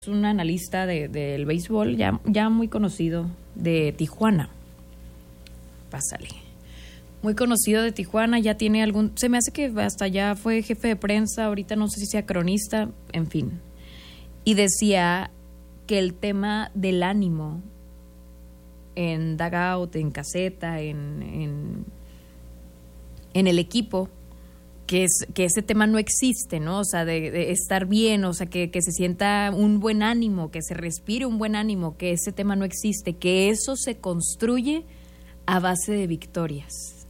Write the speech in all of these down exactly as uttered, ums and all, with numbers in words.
Es un analista de, del béisbol ya, ya muy conocido de Tijuana. Pásale. Muy conocido de Tijuana, ya tiene algún... Se me hace que hasta ya fue jefe de prensa, ahorita no sé si sea cronista, en fin. Y decía que el tema del ánimo en dugout, en caseta, en, en, en el equipo, que es que ese tema no existe, ¿no? O sea, de, de estar bien, o sea, que, que se sienta un buen ánimo, que se respire un buen ánimo, que ese tema no existe, que eso se construye a base de victorias.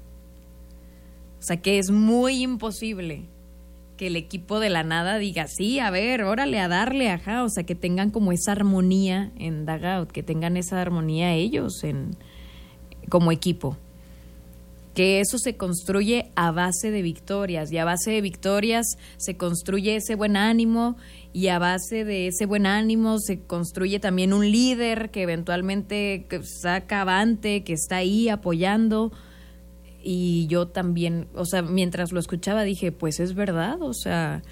O sea, que es muy imposible que el equipo de la nada diga, sí, a ver, órale, a darle, ajá, o sea, que tengan como esa armonía en dugout, que tengan esa armonía ellos en como equipo. Que eso se construye a base de victorias, y a base de victorias se construye ese buen ánimo, y a base de ese buen ánimo se construye también un líder que eventualmente saca avante, que está ahí apoyando. Y yo también, o sea, mientras lo escuchaba dije, pues es verdad, o sea,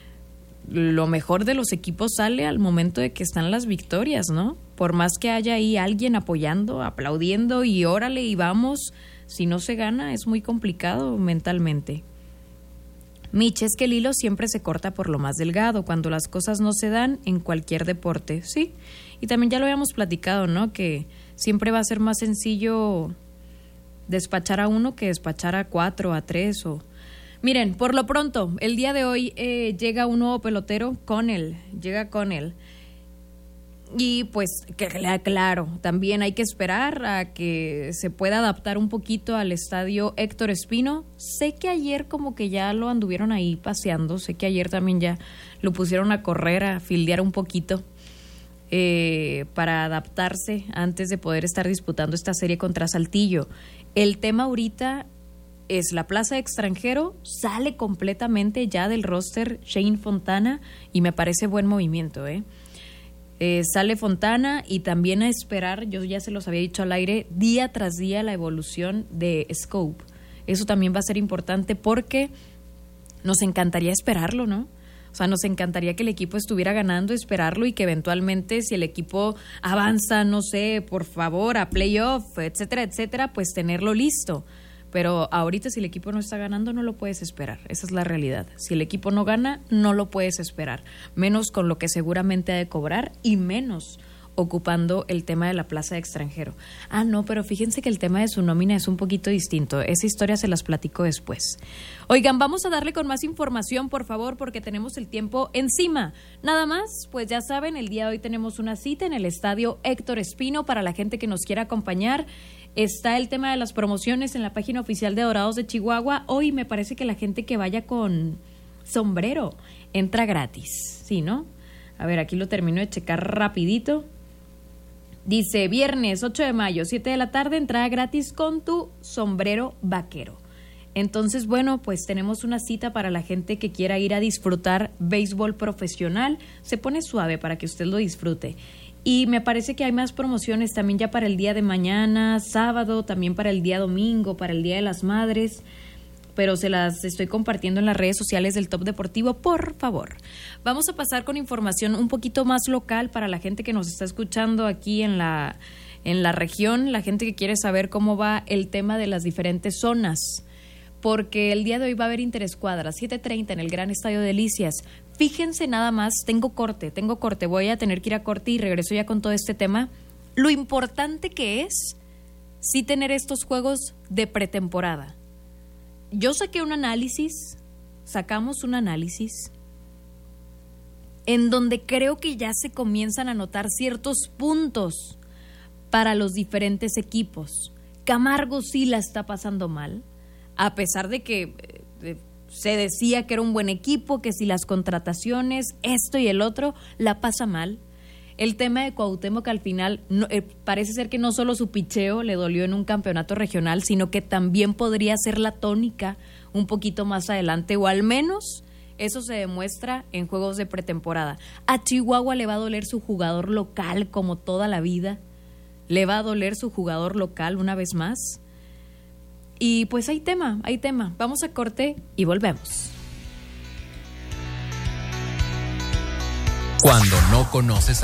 lo mejor de los equipos sale al momento de que están las victorias, ¿no? Por más que haya ahí alguien apoyando, aplaudiendo y órale y vamos, si no se gana es muy complicado mentalmente. Mitch, es que el hilo siempre se corta por lo más delgado cuando las cosas no se dan en cualquier deporte, sí. Y también ya lo habíamos platicado, ¿no? Que siempre va a ser más sencillo despachar a uno que despachar a cuatro, a tres o... Miren, por lo pronto, el día de hoy eh, llega un nuevo pelotero, Connell, llega Connell. Y pues, que, claro, también hay que esperar a que se pueda adaptar un poquito al estadio Héctor Espino. Sé que ayer como que ya lo anduvieron ahí paseando, sé que ayer también ya lo pusieron a correr, a fildear un poquito eh, para adaptarse antes de poder estar disputando esta serie contra Saltillo. El tema ahorita es la plaza de extranjero, sale completamente ya del roster Shane Fontana y me parece buen movimiento, ¿eh? Eh, sale Fontana y también a esperar, yo ya se los había dicho al aire, día tras día la evolución de Scope. Eso también va a ser importante porque nos encantaría esperarlo, ¿no? O sea, nos encantaría que el equipo estuviera ganando, esperarlo y que eventualmente si el equipo avanza, no sé, por favor, a playoff, etcétera, etcétera, pues tenerlo listo. Pero ahorita si el equipo no está ganando, no lo puedes esperar. Esa es la realidad. Si el equipo no gana, no lo puedes esperar. Menos con lo que seguramente ha de cobrar y menos ocupando el tema de la plaza de extranjero. Ah, no, pero fíjense que el tema de su nómina es un poquito distinto. Esa historia se las platico después. Oigan, vamos a darle con más información, por favor, porque tenemos el tiempo encima. Nada más, pues ya saben, el día de hoy tenemos una cita en el estadio Héctor Espino para la gente que nos quiera acompañar. Está el tema de las promociones en la página oficial de Dorados de Chihuahua. Hoy me parece que la gente que vaya con sombrero entra gratis, ¿sí, no? A ver, aquí lo termino de checar rapidito. Dice, viernes ocho de mayo, siete de la tarde, entrada gratis con tu sombrero vaquero. Entonces, bueno, pues tenemos una cita para la gente que quiera ir a disfrutar béisbol profesional. Se pone suave para que usted lo disfrute. Y me parece que hay más promociones también ya para el día de mañana, sábado, también para el día domingo, para el Día de las Madres, pero se las estoy compartiendo en las redes sociales del Top Deportivo, por favor. Vamos a pasar con información un poquito más local para la gente que nos está escuchando aquí en la, en la región, la gente que quiere saber cómo va el tema de las diferentes zonas, porque el día de hoy va a haber interescuadras, siete treinta en el Gran Estadio Delicias. Fíjense nada más, tengo corte, tengo corte, voy a tener que ir a corte y regreso ya con todo este tema. Lo importante que es sí tener estos juegos de pretemporada. Yo saqué un análisis, sacamos un análisis, en donde creo que ya se comienzan a notar ciertos puntos para los diferentes equipos. Camargo sí la está pasando mal, a pesar de que eh, se decía que era un buen equipo, que si las contrataciones, esto y el otro, la pasa mal. El tema de Cuauhtémoc al final, no, eh, parece ser que no solo su picheo le dolió en un campeonato regional, sino que también podría ser la tónica un poquito más adelante, o al menos eso se demuestra en juegos de pretemporada. A Chihuahua le va a doler su jugador local como toda la vida, le va a doler su jugador local una vez más. Y pues hay tema, hay tema. Vamos a corte y volvemos. Cuando no conoces